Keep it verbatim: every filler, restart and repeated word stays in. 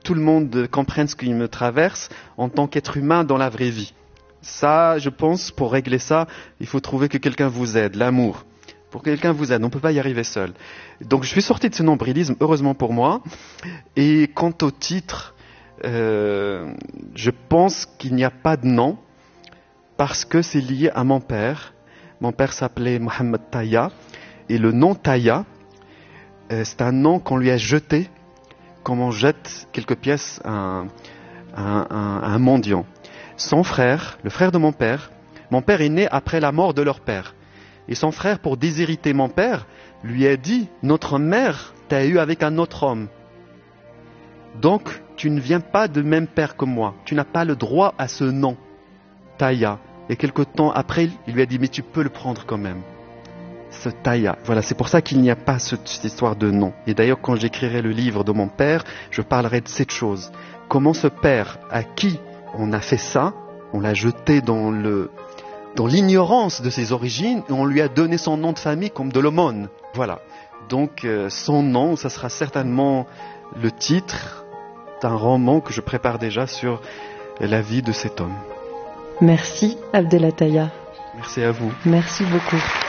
tout le monde comprenne ce qui me traverse en tant qu'être humain dans la vraie vie. Ça, je pense, pour régler ça, il faut trouver que quelqu'un vous aide, l'amour. Pour que quelqu'un vous aide, on ne peut pas y arriver seul. Donc je suis sorti de ce nombrilisme, heureusement pour moi. Et quant au titre, euh, je pense qu'il n'y a pas de nom, parce que c'est lié à mon père. Mon père s'appelait Mohamed Taya, et le nom Taya, euh, c'est un nom qu'on lui a jeté, comme on jette quelques pièces à un, à un, à un mendiant. Son frère, le frère de mon père, mon père est né après la mort de leur père. Et son frère, pour déshériter mon père, lui a dit « Notre mère t'a eu avec un autre homme. Donc, tu ne viens pas du même père que moi. Tu n'as pas le droit à ce nom, Taya. » Et quelque temps après, il lui a dit « Mais tu peux le prendre quand même. » Ce Taya. Voilà, c'est pour ça qu'il n'y a pas cette, cette histoire de nom. Et d'ailleurs, quand j'écrirai le livre de mon père, je parlerai de cette chose. Comment ce père, à qui on a fait ça, on l'a jeté dans le... dans l'ignorance de ses origines, et on lui a donné son nom de famille comme de l'aumône. Voilà. Donc, euh, son nom, ça sera certainement le titre d'un roman que je prépare déjà sur la vie de cet homme. Merci, Abdelataya. Merci à vous. Merci beaucoup.